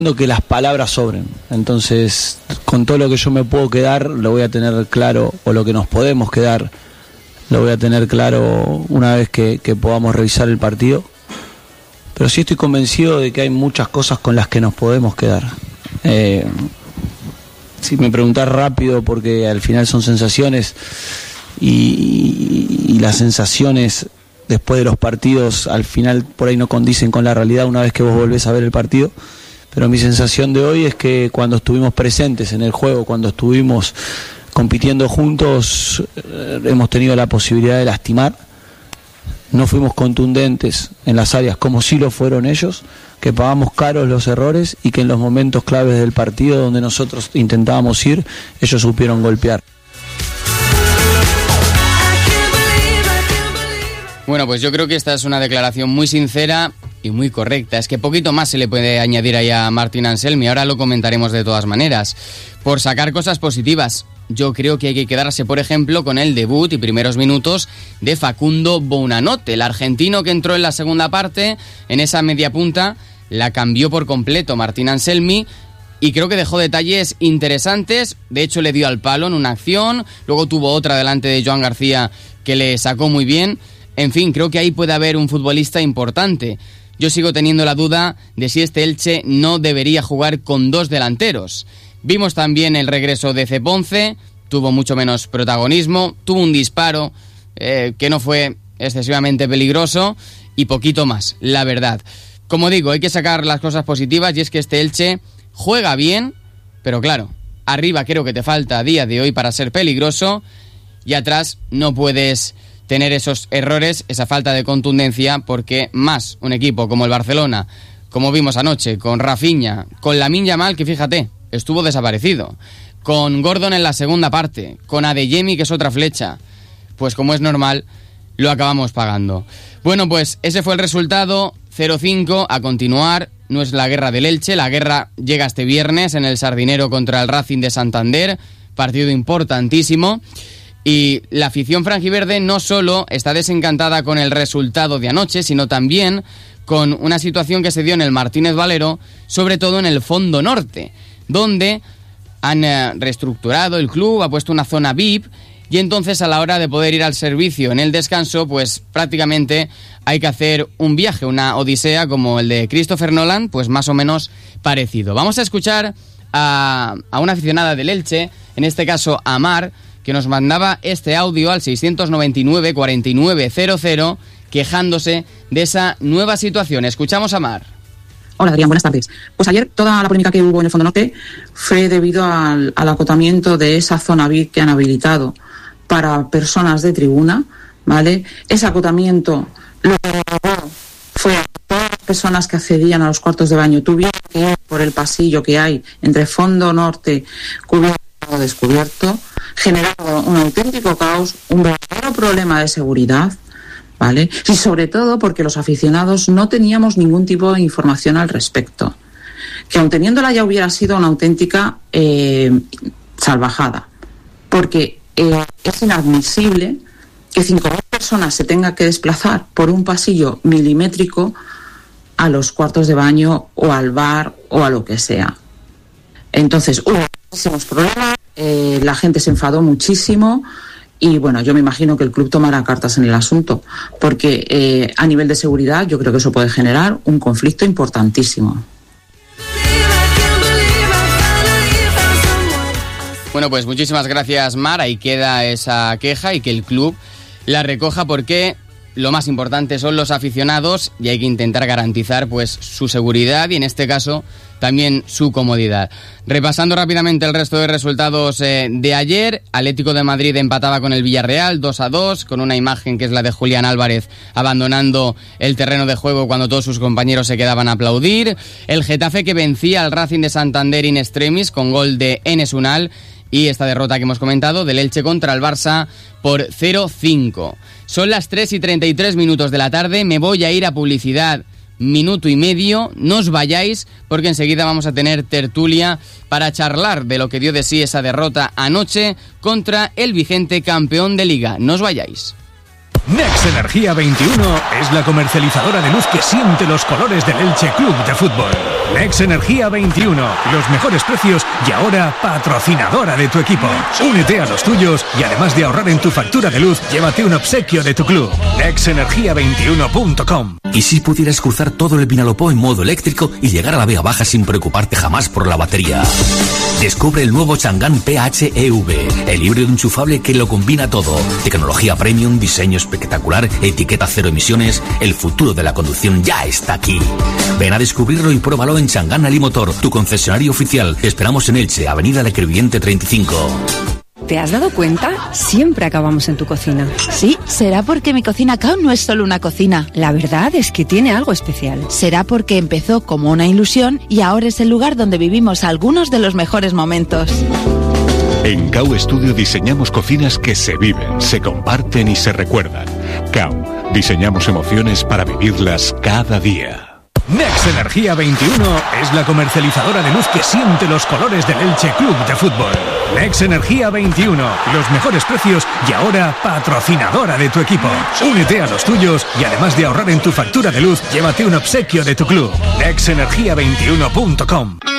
que las palabras sobren. Entonces, con todo lo que yo me puedo quedar, lo voy a tener claro, o lo que nos podemos quedar, lo voy a tener claro una vez que podamos revisar el partido. Pero sí estoy convencido de que hay muchas cosas con las que nos podemos quedar. Si me preguntás rápido, porque al final son sensaciones, y las sensaciones después de los partidos al final por ahí no condicen con la realidad una vez que vos volvés a ver el partido. Pero mi sensación de hoy es que cuando estuvimos presentes en el juego, cuando estuvimos compitiendo juntos, hemos tenido la posibilidad de lastimar. No fuimos contundentes en las áreas como sí lo fueron ellos, que pagamos caros los errores y que en los momentos claves del partido donde nosotros intentábamos ir, ellos supieron golpear. Bueno, pues yo creo que esta es una declaración muy sincera y muy correcta. Es que poquito más se le puede añadir ahí a Martín Anselmi. Ahora lo comentaremos de todas maneras. Por sacar cosas positivas, yo creo que hay que quedarse, por ejemplo, con el debut y primeros minutos de Facundo Bounanote, el argentino que entró en la segunda parte, en esa media punta, la cambió por completo Martín Anselmi. Y creo que dejó detalles interesantes. De hecho, le dio al palo en una acción. Luego tuvo otra delante de Joan García que le sacó muy bien. En fin, creo que ahí puede haber un futbolista importante. Yo sigo teniendo la duda de si este Elche no debería jugar con dos delanteros. Vimos también el regreso de Ceponce, tuvo mucho menos protagonismo, tuvo un disparo que no fue excesivamente peligroso y poquito más, la verdad. Como digo, hay que sacar las cosas positivas y es que este Elche juega bien, pero claro, arriba creo que te falta a día de hoy para ser peligroso y atrás no puedes tener esos errores, esa falta de contundencia, porque más un equipo como el Barcelona, como vimos anoche, con Rafinha, con Lamine Yamal, que fíjate, estuvo desaparecido, con Gordon en la segunda parte, con Adeyemi, que es otra flecha, pues como es normal, lo acabamos pagando. Bueno, pues ese fue el resultado, 0-5, a continuar. No es la guerra del Elche, la guerra llega este viernes en el Sardinero contra el Racing de Santander, partido importantísimo. Y la afición franjiverde no solo está desencantada con el resultado de anoche, sino también con una situación que se dio en el Martínez Valero, sobre todo en el fondo norte, donde han reestructurado el club, ha puesto una zona VIP, y entonces a la hora de poder ir al servicio en el descanso, pues prácticamente hay que hacer un viaje, una odisea como el de Christopher Nolan, pues más o menos parecido. Vamos a escuchar a una aficionada del Elche, en este caso a Mar, que nos mandaba este audio al 699-4900 quejándose de esa nueva situación. Escuchamos a Mar. Hola Adrián, buenas tardes. Pues ayer toda la polémica que hubo en el Fondo Norte fue debido al acotamiento de esa zona VIP que han habilitado para personas de tribuna, ¿vale? Ese acotamiento lo que fue a todas las personas que accedían a los cuartos de baño tuvieron que ir por el pasillo que hay entre Fondo Norte cubierto o descubierto, generando un auténtico caos, un verdadero problema de seguridad, ¿vale? Y sobre todo porque los aficionados no teníamos ningún tipo de información al respecto, que aun teniéndola ya hubiera sido una auténtica salvajada, porque es inadmisible que 5.000 personas se tengan que desplazar por un pasillo milimétrico a los cuartos de baño o al bar o a lo que sea. Entonces hubo muchísimos problemas, la gente se enfadó muchísimo y bueno, yo me imagino que el club tomará cartas en el asunto, porque a nivel de seguridad yo creo que eso puede generar un conflicto importantísimo. Bueno, pues muchísimas gracias, Mar. Ahí queda esa queja y que el club la recoja, porque lo más importante son los aficionados y hay que intentar garantizar pues su seguridad y en este caso también su comodidad. Repasando rápidamente el resto de resultados de ayer, Atlético de Madrid empataba con el Villarreal 2-2, con una imagen que es la de Julián Álvarez abandonando el terreno de juego cuando todos sus compañeros se quedaban a aplaudir. El Getafe que vencía al Racing de Santander in extremis con gol de Enes Unal. Y esta derrota que hemos comentado del Elche contra el Barça por 0-5. Son las 3:33 de la tarde, me voy a ir a publicidad, minuto y medio, no os vayáis porque enseguida vamos a tener tertulia para charlar de lo que dio de sí esa derrota anoche contra el vigente campeón de Liga. No os vayáis. Next Energía 21 es la comercializadora de luz que siente los colores del Elche Club de Fútbol. Nex Energía 21, los mejores precios y ahora patrocinadora de tu equipo. Únete a los tuyos y además de ahorrar en tu factura de luz, llévate un obsequio de tu club. nexenergia21.com. ¿Y si pudieras cruzar todo el Vinalopó en modo eléctrico y llegar a la Vega Baja sin preocuparte jamás por la batería? Descubre el nuevo Chang'an PHEV, el híbrido enchufable que lo combina todo. Tecnología premium, diseño espectacular, etiqueta cero emisiones. El futuro de la conducción ya está aquí. Ven a descubrirlo y pruébalo en Chang'an Alimotor, tu concesionario oficial. Te esperamos en Elche, Avenida de Crevillente 35. ¿Te has dado cuenta? Siempre acabamos en tu cocina. Sí, será porque mi Cocina Cao no es solo una cocina. La verdad es que tiene algo especial. Será porque empezó como una ilusión y ahora es el lugar donde vivimos algunos de los mejores momentos. En Cao Studio diseñamos cocinas que se viven, se comparten y se recuerdan. Cao, diseñamos emociones para vivirlas cada día. Nex Energía 21 es la comercializadora de luz que siente los colores del Elche Club de Fútbol. Nex Energía 21, los mejores precios y ahora patrocinadora de tu equipo. Únete a los tuyos y además de ahorrar en tu factura de luz, llévate un obsequio de tu club. nexenergia21.com.